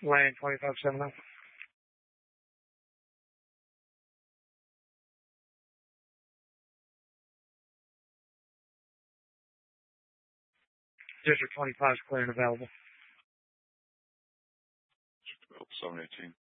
Land 2570. District 25 is clear and available. 718.